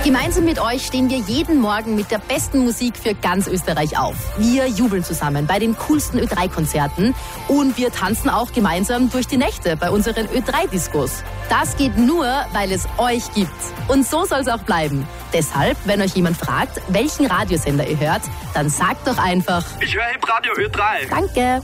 Gemeinsam mit euch stehen wir jeden Morgen mit der besten Musik für ganz Österreich auf. Wir jubeln zusammen bei den coolsten Ö3-Konzerten und wir tanzen auch gemeinsam durch die Nächte bei unseren Ö3-Diskos. Das geht nur, weil es euch gibt. Und so soll es auch bleiben. Deshalb, wenn euch jemand fragt, welchen Radiosender ihr hört, dann sagt doch einfach: Ich höre Hitradio Ö3. Danke.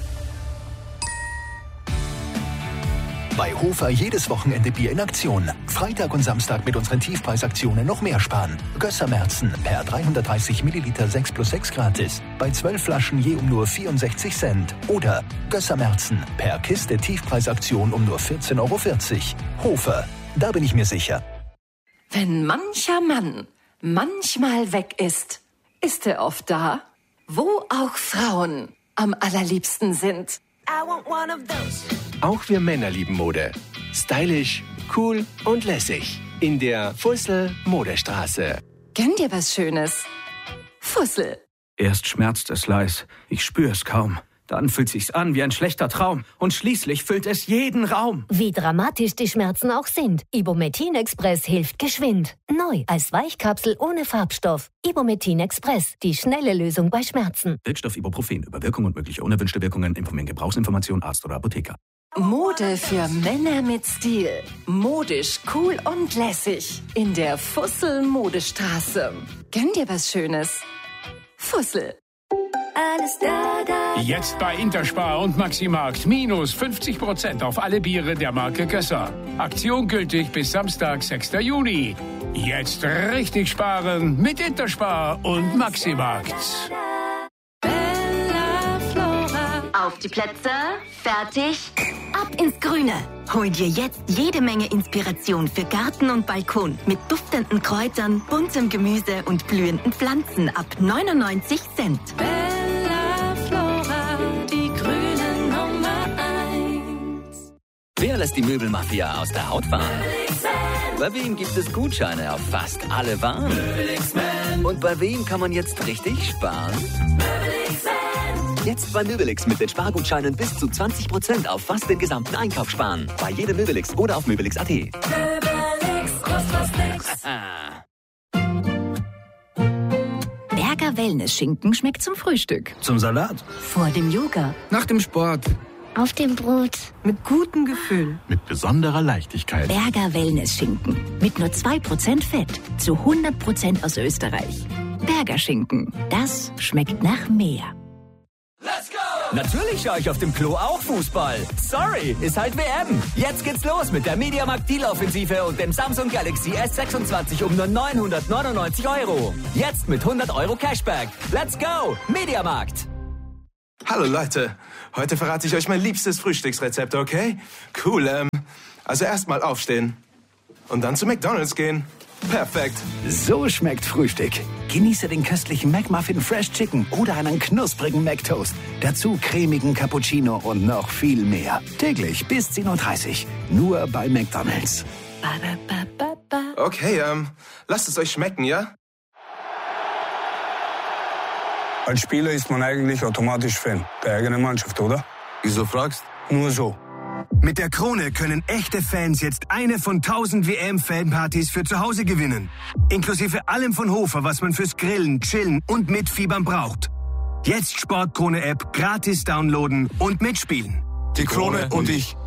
Bei Hofer jedes Wochenende Bier in Aktion. Freitag und Samstag mit unseren Tiefpreisaktionen noch mehr sparen. Gösser-Märzen per 330 Milliliter 6+6 gratis. Bei 12 Flaschen je um nur 64 Cent. Oder Gösser-Märzen per Kiste Tiefpreisaktion um nur 14,40 €. Hofer, da bin ich mir sicher. Wenn mancher Mann manchmal weg ist, ist er oft da, wo auch Frauen am allerliebsten sind. Auch wir Männer lieben Mode. Stylisch, cool und lässig. In der Fussel Modestraße. Gönn dir was Schönes. Fussel. Erst schmerzt es leis, ich spür es kaum. Dann fühlt sich's an wie ein schlechter Traum. Und schließlich füllt es jeden Raum. Wie dramatisch die Schmerzen auch sind, Ibumetin Express hilft geschwind. Neu als Weichkapsel ohne Farbstoff. Ibumetin Express, die schnelle Lösung bei Schmerzen. Wirkstoff Ibuprofen. Über Wirkung und mögliche unerwünschte Wirkungen informieren Gebrauchsinformation Arzt oder Apotheker. Mode für Männer mit Stil. Modisch, cool und lässig. In der Fussel Modestraße. Gönn dir was Schönes. Fussel. Alles da. Jetzt bei Interspar und Maximarkt minus 50% auf alle Biere der Marke Gösser. Aktion gültig bis Samstag, 6. Juni. Jetzt richtig sparen mit Interspar und Maximarkt. Auf die Plätze, fertig, ab ins Grüne. Hol dir jetzt jede Menge Inspiration für Garten und Balkon mit duftenden Kräutern, buntem Gemüse und blühenden Pflanzen ab 99 Cent. Bella Flora, die grüne Nummer 1. Wer lässt die Möbelmafia aus der Haut fahren? Bei wem gibt es Gutscheine auf fast alle Waren? Und bei wem kann man jetzt richtig sparen? Jetzt bei Möbelix mit den Spargutscheinen bis zu 20% auf fast den gesamten Einkauf sparen. Bei jedem Möbelix oder auf Möbelix.at. Möbelix, kostet was nix. Berger Wellness-Schinken schmeckt zum Frühstück. Zum Salat. Vor dem Yoga. Nach dem Sport. Auf dem Brot. Mit gutem Gefühl. Mit besonderer Leichtigkeit. Berger Wellness-Schinken. Mit nur 2% Fett. Zu 100% aus Österreich. Berger Schinken. Das schmeckt nach mehr. Let's go! Natürlich schaue ich auf dem Klo auch Fußball. Sorry, ist halt WM. Jetzt geht's los mit der Mediamarkt Deal-Offensive und dem Samsung Galaxy S26 um nur 999 €. Jetzt mit 100 € Cashback. Let's go! Mediamarkt. Hallo Leute, heute verrate ich euch mein liebstes Frühstücksrezept, okay? Cool, also erstmal aufstehen und dann zu McDonald's gehen. Perfekt. So schmeckt Frühstück. Genieße den köstlichen McMuffin Fresh Chicken oder einen knusprigen McToast. Dazu cremigen Cappuccino und noch viel mehr. Täglich bis 10:30 Uhr. Nur bei McDonald's. Okay, lasst es euch schmecken, ja? Als Spieler ist man eigentlich automatisch Fan der eigenen Mannschaft, oder? Wieso fragst? Nur so. Mit der Krone können echte Fans jetzt eine von 1000 WM-Fanpartys für zu Hause gewinnen. Inklusive allem von Hofer, was man fürs Grillen, Chillen und Mitfiebern braucht. Jetzt Sportkrone-App gratis downloaden und mitspielen. Die Krone und ich.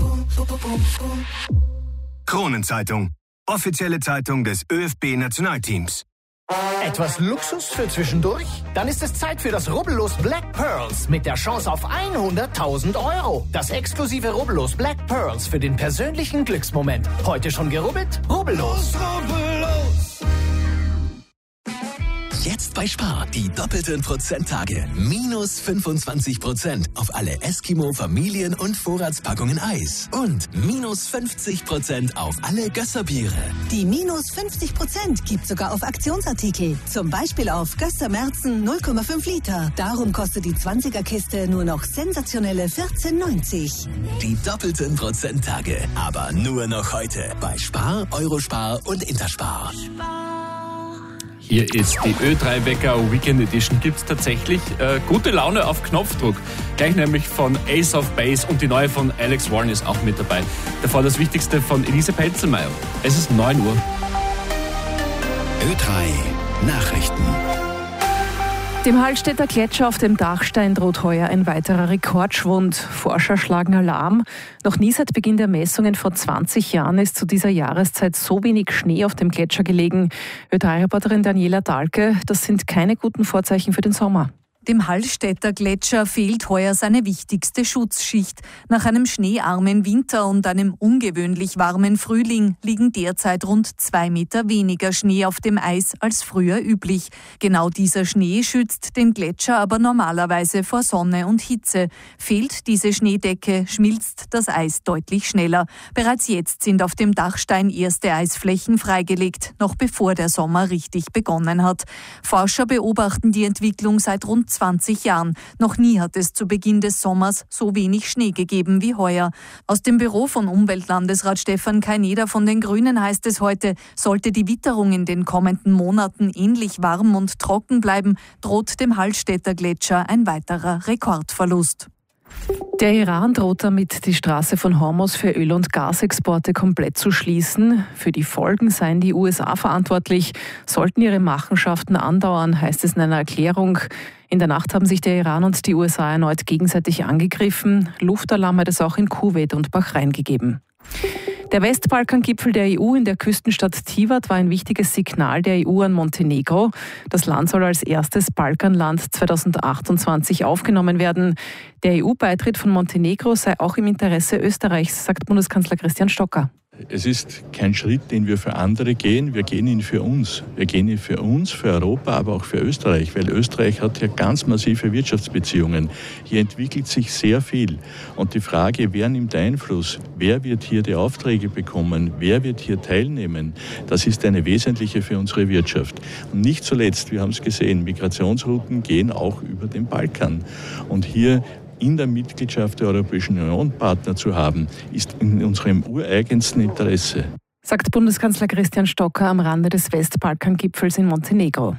Kronenzeitung. Offizielle Zeitung des ÖFB-Nationalteams. Etwas Luxus für zwischendurch? Dann ist es Zeit für das Rubbellos Black Pearls mit der Chance auf 100.000 €. Das exklusive Rubbellos Black Pearls für den persönlichen Glücksmoment. Heute schon gerubbelt? Rubbellos. Rubbellos. Jetzt bei Spar die doppelten Prozenttage. Minus 25% auf alle Eskimo, Familien- und Vorratspackungen Eis. Und minus 50% auf alle Gösserbiere. Die minus 50% gibt sogar auf Aktionsartikel. Zum Beispiel auf Gösser-Märzen 0,5 Liter. Darum kostet die 20er-Kiste nur noch sensationelle 14,90. Die doppelten Prozenttage. Aber nur noch heute bei Spar, Eurospar und Interspar. Hier ist die Ö3-Wecker Weekend Edition. Gibt's tatsächlich gute Laune auf Knopfdruck. Gleich nämlich von Ace of Base und die neue von Alex Warren ist auch mit dabei. Davor das Wichtigste von Elise Pelzelmeier. Es ist 9 Uhr. Ö3 Nachrichten. Dem Hallstätter Gletscher auf dem Dachstein droht heuer ein weiterer Rekordschwund. Forscher schlagen Alarm. Noch nie seit Beginn der Messungen vor 20 Jahren ist zu dieser Jahreszeit so wenig Schnee auf dem Gletscher gelegen. Ö3-Reporterin Daniela Dahlke, das sind keine guten Vorzeichen für den Sommer. Dem Hallstätter Gletscher fehlt heuer seine wichtigste Schutzschicht. Nach einem schneearmen Winter und einem ungewöhnlich warmen Frühling liegen derzeit rund 2 Meter weniger Schnee auf dem Eis als früher üblich. Genau dieser Schnee schützt den Gletscher aber normalerweise vor Sonne und Hitze. Fehlt diese Schneedecke, schmilzt das Eis deutlich schneller. Bereits jetzt sind auf dem Dachstein erste Eisflächen freigelegt, noch bevor der Sommer richtig begonnen hat. Forscher beobachten die Entwicklung seit rund 20 Jahren. Noch nie hat es zu Beginn des Sommers so wenig Schnee gegeben wie heuer. Aus dem Büro von Umweltlandesrat Stefan Kaineder von den Grünen heißt es heute, sollte die Witterung in den kommenden Monaten ähnlich warm und trocken bleiben, droht dem Hallstätter Gletscher ein weiterer Rekordverlust. Der Iran droht damit, die Straße von Hormuz für Öl- und Gasexporte komplett zu schließen. Für die Folgen seien die USA verantwortlich. Sollten ihre Machenschaften andauern, heißt es in einer Erklärung. In der Nacht haben sich der Iran und die USA erneut gegenseitig angegriffen. Luftalarm hat es auch in Kuwait und Bahrain gegeben. Der Westbalkan-Gipfel der EU in der Küstenstadt Tivat war ein wichtiges Signal der EU an Montenegro. Das Land soll als erstes Balkanland 2028 aufgenommen werden. Der EU-Beitritt von Montenegro sei auch im Interesse Österreichs, sagt Bundeskanzler Christian Stocker. Es ist kein Schritt, den wir für andere gehen, wir gehen ihn für uns. Wir gehen ihn für uns, für Europa, aber auch für Österreich, weil Österreich hat hier ganz massive Wirtschaftsbeziehungen. Hier entwickelt sich sehr viel. Und die Frage, wer nimmt Einfluss, wer wird hier die Aufträge bekommen, wer wird hier teilnehmen, das ist eine wesentliche für unsere Wirtschaft. Und nicht zuletzt, wir haben es gesehen, Migrationsrouten gehen auch über den Balkan. Und hier in der Mitgliedschaft der Europäischen Union Partner zu haben, ist in unserem ureigensten Interesse. Sagt Bundeskanzler Christian Stocker am Rande des Westbalkan-Gipfels in Montenegro.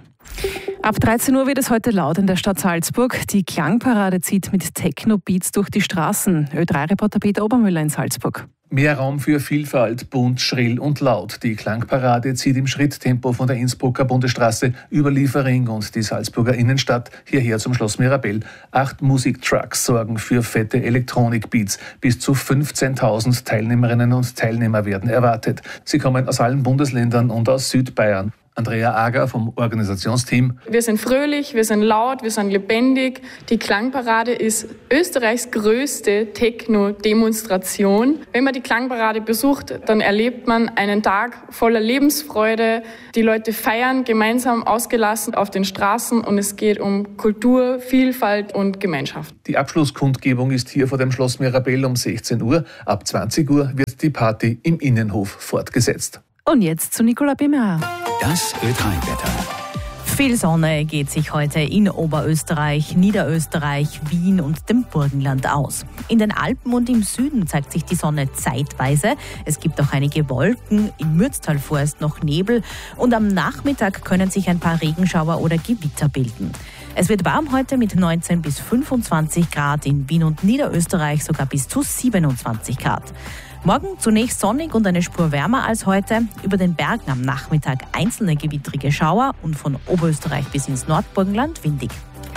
Ab 13 Uhr wird es heute laut in der Stadt Salzburg. Die Klangparade zieht mit Techno-Beats durch die Straßen. Ö3-Reporter Peter Obermüller in Salzburg. Mehr Raum für Vielfalt, bunt, schrill und laut. Die Klangparade zieht im Schritttempo von der Innsbrucker Bundesstraße über Liefering und die Salzburger Innenstadt hierher zum Schloss Mirabell. 8 Musiktrucks sorgen für fette Elektronikbeats. Bis zu 15.000 Teilnehmerinnen und Teilnehmer werden erwartet. Sie kommen aus allen Bundesländern und aus Südbayern. Andrea Ager vom Organisationsteam. Wir sind fröhlich, wir sind laut, wir sind lebendig. Die Klangparade ist Österreichs größte Techno-Demonstration. Wenn man die Klangparade besucht, dann erlebt man einen Tag voller Lebensfreude. Die Leute feiern gemeinsam ausgelassen auf den Straßen und es geht um Kultur, Vielfalt und Gemeinschaft. Die Abschlusskundgebung ist hier vor dem Schloss Mirabell um 16 Uhr. Ab 20 Uhr wird die Party im Innenhof fortgesetzt. Und jetzt zu Nicola Bimer. Das Ö3-Wetter. Viel Sonne geht sich heute in Oberösterreich, Niederösterreich, Wien und dem Burgenland aus. In den Alpen und im Süden zeigt sich die Sonne zeitweise. Es gibt auch einige Wolken, im Mürztal vorerst noch Nebel und am Nachmittag können sich ein paar Regenschauer oder Gewitter bilden. Es wird warm heute mit 19 bis 25 Grad, in Wien und Niederösterreich sogar bis zu 27 Grad. Morgen zunächst sonnig und eine Spur wärmer als heute. Über den Bergen am Nachmittag einzelne gewittrige Schauer und von Oberösterreich bis ins Nordburgenland windig.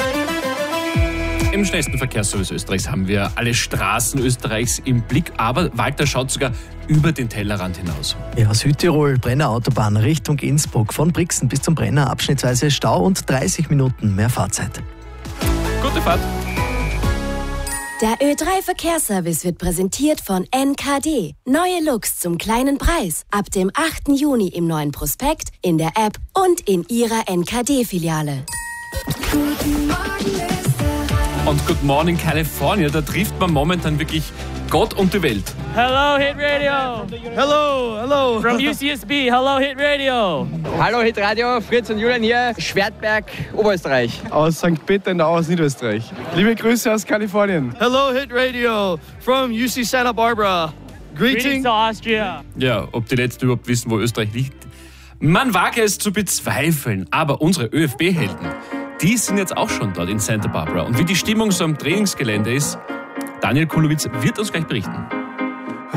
Im schnellsten Verkehrsservice Österreichs haben wir alle Straßen Österreichs im Blick, aber Walter schaut sogar über den Tellerrand hinaus. Ja, Südtirol, Brenner Autobahn Richtung Innsbruck, von Brixen bis zum Brenner abschnittsweise Stau und 30 Minuten mehr Fahrzeit. Gute Fahrt! Der Ö3-Verkehrsservice wird präsentiert von NKD. Neue Looks zum kleinen Preis. Ab dem 8. Juni im neuen Prospekt, in der App und in Ihrer NKD-Filiale. Und Good Morning California, da trifft man momentan wirklich Gott und die Welt. Hello, Hit Radio. Hello, hello. From UCSB, hello, Hit Radio. Hallo, Hit Radio. Fritz und Julian hier, Schwertberg, Oberösterreich. Aus St. Peter-Au aus Niederösterreich. Liebe Grüße aus Kalifornien. Hello, Hit Radio. From UC Santa Barbara. Greetings to Austria. Ja, ob die Letzten überhaupt wissen, wo Österreich liegt? Man wage es zu bezweifeln, aber unsere ÖFB-Helden, die sind jetzt auch schon dort in Santa Barbara. Und wie die Stimmung so am Trainingsgelände ist, Daniel Kulowitz wird uns gleich berichten.